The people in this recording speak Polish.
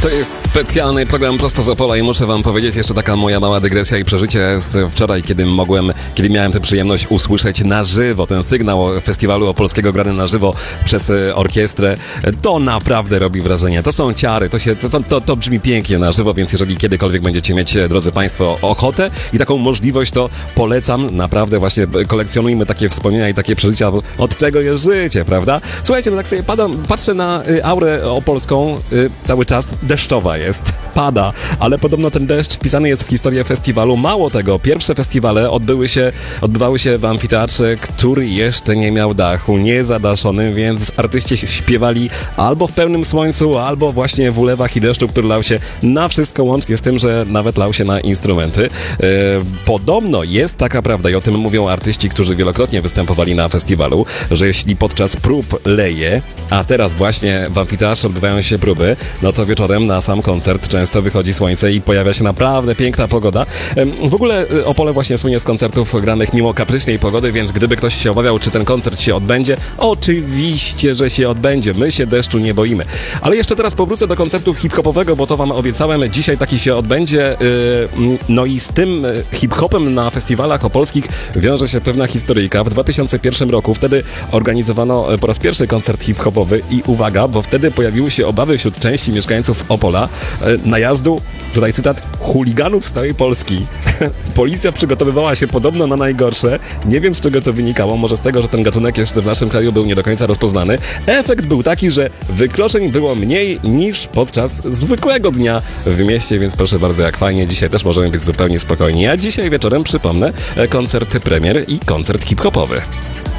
To jest specjalny program prosto z Opola i muszę wam powiedzieć jeszcze taka moja mała dygresja i przeżycie z wczoraj, kiedy miałem tę przyjemność usłyszeć na żywo ten sygnał festiwalu opolskiego grany na żywo przez orkiestrę. To naprawdę robi wrażenie. To są ciary, to brzmi pięknie na żywo, więc jeżeli kiedykolwiek będziecie mieć, drodzy państwo, ochotę i taką możliwość, to polecam. Naprawdę właśnie kolekcjonujmy takie wspomnienia i takie przeżycia, bo od czego jest życie, prawda? Słuchajcie, no tak sobie patrzę na aurę opolską, cały czas deszczowa jest, pada, ale podobno ten deszcz wpisany jest w historię festiwalu. Mało tego, pierwsze festiwale odbywały się w amfiteatrze, który jeszcze nie miał dachu, niezadaszonym, więc artyści śpiewali albo w pełnym słońcu, albo właśnie w ulewach i deszczu, który lał się na wszystko, łącznie z tym, że nawet lał się na instrumenty. Podobno jest taka prawda i o tym mówią artyści, którzy wielokrotnie występowali na festiwalu, że jeśli podczas prób leje, a teraz właśnie w amfiteatrze odbywają się próby, no to wieczorem na sam koncert często wychodzi słońce i pojawia się naprawdę piękna pogoda. W ogóle Opole właśnie słynie z koncertów granych mimo kapryśnej pogody, więc gdyby ktoś się obawiał, czy ten koncert się odbędzie, oczywiście, że się odbędzie. My się deszczu nie boimy. Ale jeszcze teraz powrócę do koncertu hip-hopowego, bo to wam obiecałem. Dzisiaj taki się odbędzie. No i z tym hip-hopem na festiwalach opolskich wiąże się pewna historyjka. W 2001 roku wtedy organizowano po raz pierwszy koncert hip-hopowy i uwaga, bo wtedy pojawiły się obawy wśród części mieszkańców Opola najazdu, tutaj cytat, chuliganów z całej Polski. Policja przygotowywała się podobno na najgorsze. Nie wiem, z czego to wynikało. Może z tego, że ten gatunek jeszcze w naszym kraju był nie do końca rozpoznany. Efekt był taki, że wykroczeń było mniej niż podczas zwykłego dnia w mieście, więc proszę bardzo, jak fajnie. Dzisiaj też możemy być zupełnie spokojni. A dzisiaj wieczorem, przypomnę, koncert premier i koncert hip-hopowy.